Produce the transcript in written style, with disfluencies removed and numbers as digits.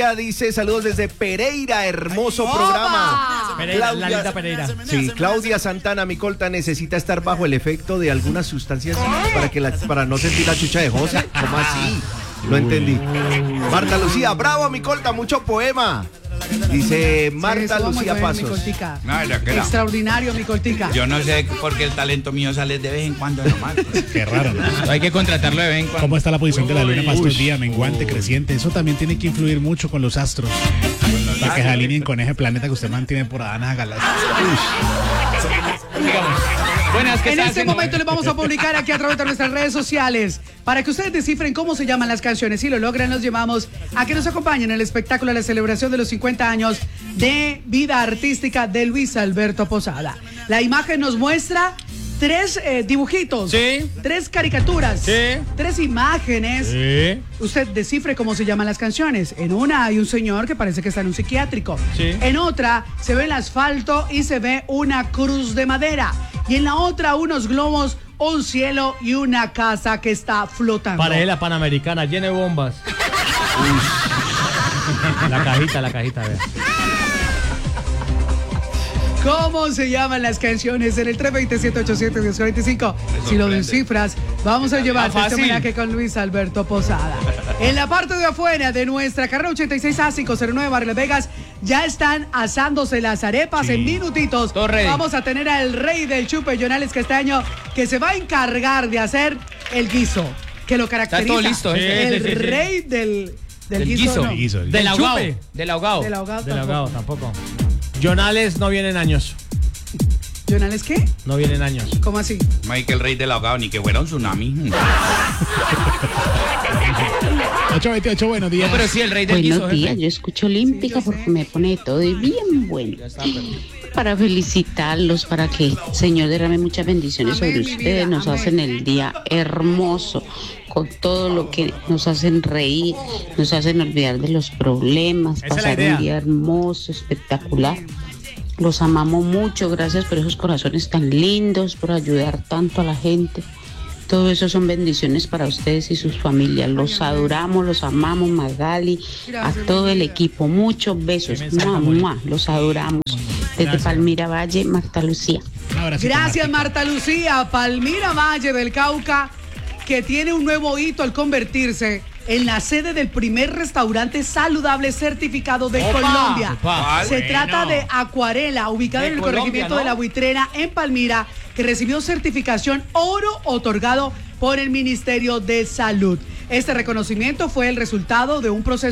Dice saludos desde Pereira, hermoso programa. Pereira, la linda Pereira. Sí, Claudia Santana, mi colta necesita estar bajo el efecto de algunas sustancias para no sentir la chucha de José. ¿Cómo así? No entendí. Marta Lucía, bravo mi colta, mucho poema. Dice Marta Lucía Pasos. Extraordinario, mi coltica. Yo no sé por qué el talento mío sale de vez en cuando nomás. Qué raro, ¿no? Hay que contratarlo de vez en cuando. ¿Cómo está la posición de la luna para estos días? Menguante, creciente. Eso también tiene que influir mucho con los astros. Para que se alineen con ese planeta que usted mantiene por Adana Galaxia. Buenas, en este momento les vamos a publicar aquí a través de nuestras redes sociales para que ustedes descifren cómo se llaman las canciones. Si lo logran, los llevamos a que nos acompañen en el espectáculo de la celebración de los 50 años de vida artística de Luis Alberto Posada. La imagen nos muestra 3 dibujitos, sí, 3 caricaturas, sí, 3 imágenes. Sí. Usted descifre cómo se llaman las canciones. En una hay un señor que parece que está en un psiquiátrico. Sí. En otra se ve el asfalto y se ve una cruz de madera. Y en la otra unos globos, un cielo y una casa que está flotando. Para la Panamericana, llena de bombas. La cajita, vea. ¿Cómo se llaman las canciones? En el 327-800-1045. Si lo descifras, vamos a llevarte este homenaje con Luis Alberto Posada. En la parte de afuera de nuestra carrera 86A509 Barrio Vegas, ya están asándose las arepas en minutitos. Vamos a tener al rey del chupe, Jonales Castaño, que se va a encargar de hacer el guiso, que lo caracteriza. Está todo listo. El rey del guiso. No. Del ahogado. Del ahogado. Del ahogado tampoco. Jonales no viene en años. ¿Jonales qué? No viene en años. ¿Cómo así? No hay que el rey del ahogado ni que fuera un tsunami. 828, buenos días. No, pero sí, el rey del guiso. Buenos días, yo escucho Olímpica porque me pone todo y bien bueno. Para felicitarlos, para que el Señor derrame muchas bendiciones sobre ustedes. Nos hacen el día hermoso, con todo lo que nos hacen reír, nos hacen olvidar de los problemas, pasar un día hermoso, espectacular. Los amamos mucho, gracias por esos corazones tan lindos, por ayudar tanto a la gente. Todo eso son bendiciones para ustedes y sus familias. Los adoramos, los amamos, Magali, a todo el equipo. Muchos besos. ¡Mua! Los adoramos. Desde Palmira Valle, Marta Lucía. Gracias, Marta Lucía. Palmira Valle del Cauca, que tiene un nuevo hito al convertirse en la sede del primer restaurante saludable certificado de Colombia. Se trata de Acuarela, ubicado en el corregimiento de La Buitrera, en Palmira, que recibió certificación oro otorgado por el Ministerio de Salud. Este reconocimiento fue el resultado de un proceso